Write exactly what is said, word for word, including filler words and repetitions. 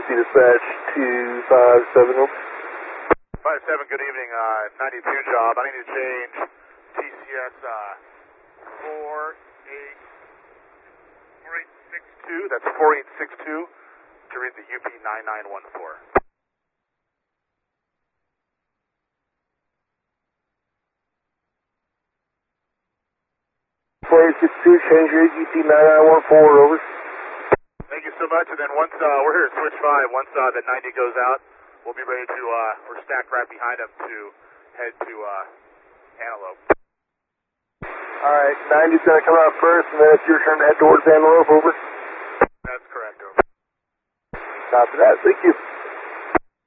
C dispatch two five seven, over. five seven, good evening, uh, ninety-two job. I need to change T C S uh, four eight six two, that's four eight six two, to read the U P nine nine one four. four eight six two, change your U P nine nine one four, over. Thank you so much, and then once, uh, we're here at switch five, once uh, the ninety goes out, we'll be ready to, uh, we're stacked right behind them to head to, uh, Antelope. Alright, ninety's gonna come out first, and then it's your turn to head towards Antelope, over. That's correct, over. Copy that, thank you.